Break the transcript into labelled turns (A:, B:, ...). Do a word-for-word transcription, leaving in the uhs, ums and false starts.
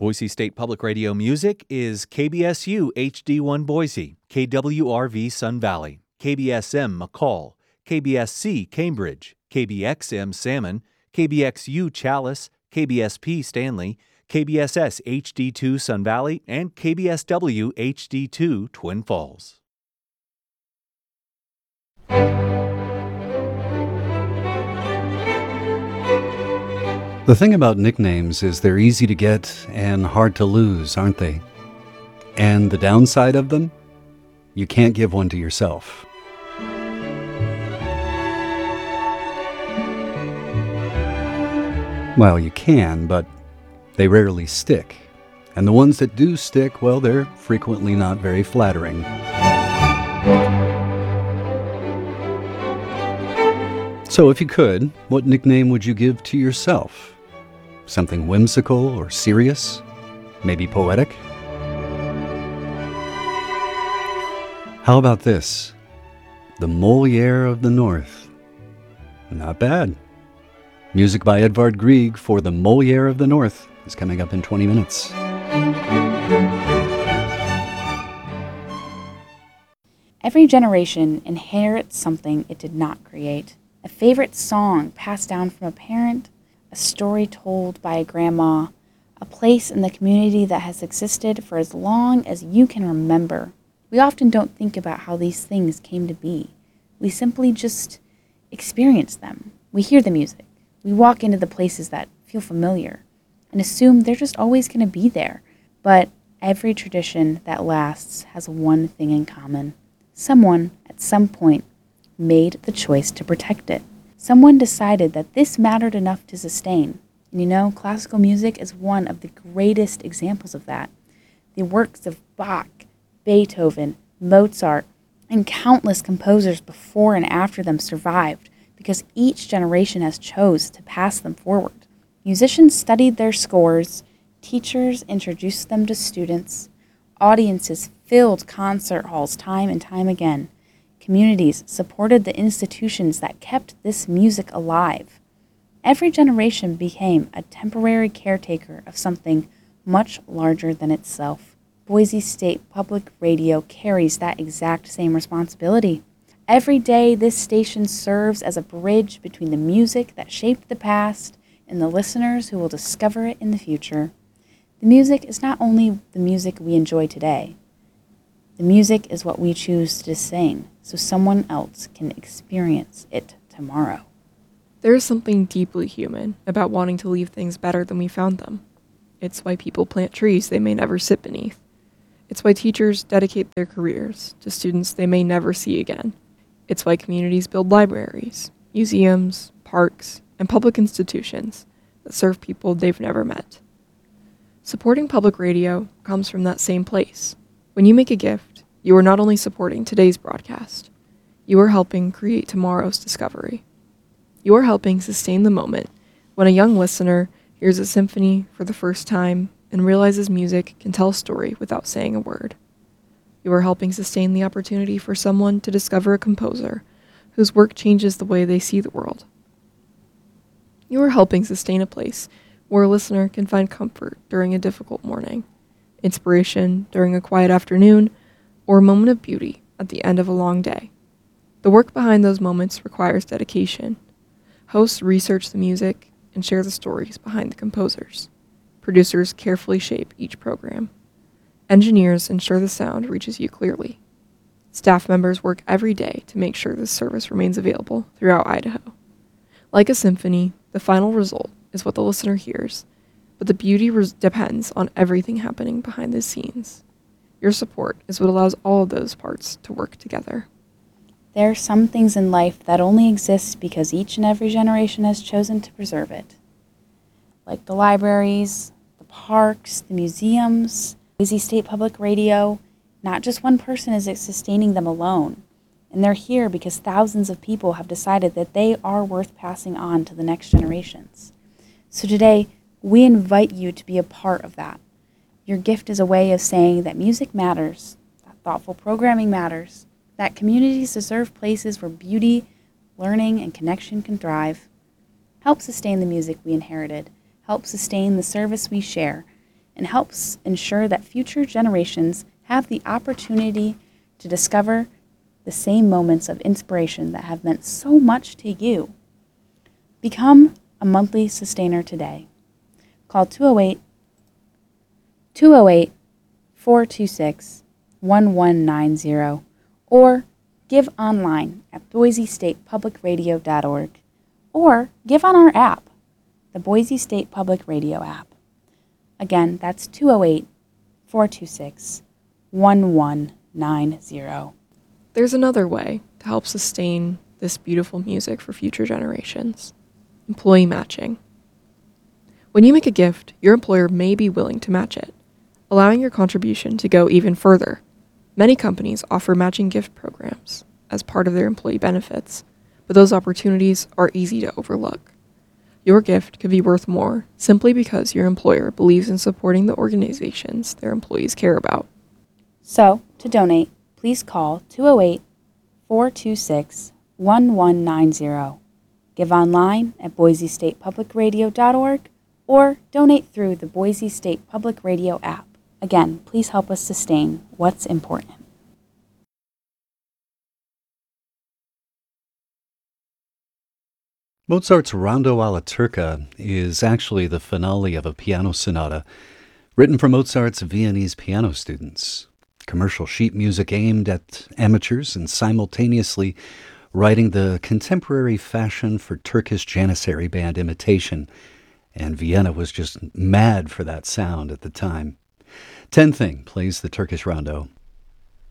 A: Boise State Public Radio music is K B S U H D one Boise, K W R V Sun Valley, K B S M McCall, K B S C Cambridge, K B X M Salmon, K B X U Chalice, K B S P Stanley, K B S S H D two Sun Valley, and K B S W H D two Twin Falls.
B: The thing about nicknames is they're easy to get and hard to lose, aren't they? And the downside of them? You can't give one to yourself. Well, you can, but they rarely stick. And the ones that do stick, well, they're frequently not very flattering. So if you could, what nickname would you give to yourself? Something whimsical or serious? Maybe poetic? How about this? The Moliere of the North. Not bad. Music by Edvard Grieg for The Moliere of the North is coming up in twenty minutes.
C: Every generation inherits something it did not create. A favorite song passed down from a parent, a story told by a grandma, a place in the community that has existed for as long as you can remember. We often don't think about how these things came to be. We simply just experience them. We hear the music. We walk into the places that feel familiar and assume they're just always going to be there. But every tradition that lasts has one thing in common. Someone, at some point, made the choice to protect it. Someone decided that this mattered enough to sustain. And you know, classical music is one of the greatest examples of that. The works of Bach, Beethoven, Mozart, and countless composers before and after them survived because each generation has chose to pass them forward. Musicians studied their scores, teachers introduced them to students, audiences filled concert halls time and time again. Communities supported the institutions that kept this music alive. Every generation became a temporary caretaker of something much larger than itself. Boise State Public Radio carries that exact same responsibility. Every day, this station serves as a bridge between the music that shaped the past and the listeners who will discover it in the future. The music is not only the music we enjoy today. The music is what we choose to sing, so someone else can experience it tomorrow.
D: There is something deeply human about wanting to leave things better than we found them. It's why people plant trees they may never sit beneath. It's why teachers dedicate their careers to students they may never see again. It's why communities build libraries, museums, parks, and public institutions that serve people they've never met. Supporting public radio comes from that same place. When you make a gift, you are not only supporting today's broadcast, you are helping create tomorrow's discovery. You are helping sustain the moment when a young listener hears a symphony for the first time and realizes music can tell a story without saying a word. You are helping sustain the opportunity for someone to discover a composer whose work changes the way they see the world. You are helping sustain a place where a listener can find comfort during a difficult morning, inspiration during a quiet afternoon, or a moment of beauty at the end of a long day. The work behind those moments requires dedication. Hosts research the music and share the stories behind the composers. Producers carefully shape each program. Engineers ensure the sound reaches you clearly. Staff members work every day to make sure this service remains available throughout Idaho. Like a symphony, the final result is what the listener hears, but the beauty res- depends on everything happening behind the scenes. Your support is what allows all of those parts to work together.
C: There are some things in life that only exist because each and every generation has chosen to preserve it. Like the libraries, the parks, the museums, Boise State Public Radio. Not just one person is sustaining them alone. And they're here because thousands of people have decided that they are worth passing on to the next generations. So today, we invite you to be a part of that. Your gift is a way of saying that music matters, that thoughtful programming matters, that communities deserve places where beauty, learning, and connection can thrive. Help sustain the music we inherited. Help sustain the service we share. and helps ensure that future generations have the opportunity to discover the same moments of inspiration that have meant so much to you. Become a monthly sustainer today. Call two oh eight, four two six, one one nine zero or give online at boise state public radio dot org or give on our app, the Boise State Public Radio app. Again, that's two oh eight, four two six, one one nine zero.
D: There's another way to help sustain this beautiful music for future generations: employee matching. When you make a gift, your employer may be willing to match it, allowing your contribution to go even further. Many companies offer matching gift programs as part of their employee benefits, but those opportunities are easy to overlook. Your gift could be worth more simply because your employer believes in supporting the organizations their employees care about.
C: So, to donate, please call two oh eight, four two six, one one nine zero. Give online at boise state public radio dot org or donate through the Boise State Public Radio app. Again, please help us sustain what's important.
B: Mozart's Rondo alla Turca is actually the finale of a piano sonata written for Mozart's Viennese piano students. Commercial sheet music aimed at amateurs and simultaneously writing the contemporary fashion for Turkish Janissary band imitation. And Vienna was just mad for that sound at the time. Ten Thing plays the Turkish Rondo.